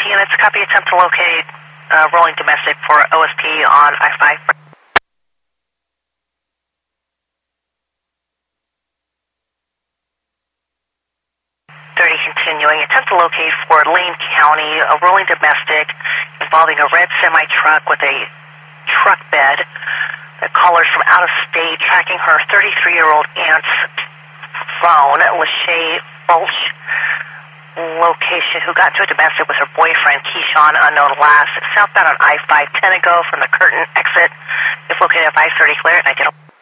units, copy attempt to locate rolling domestic for OSP on I-5. 30 continuing, attempt to locate for Lane County, a rolling domestic involving a red semi-truck with a truck bed. The caller's from out of state, tracking her 33-year-old aunt's phone, Lachey Fulch, location, who got into a domestic with her boyfriend, Keyshawn, unknown last, southbound on I-5, 10 ago from the Curtin exit. If located at 530 clear, and I get a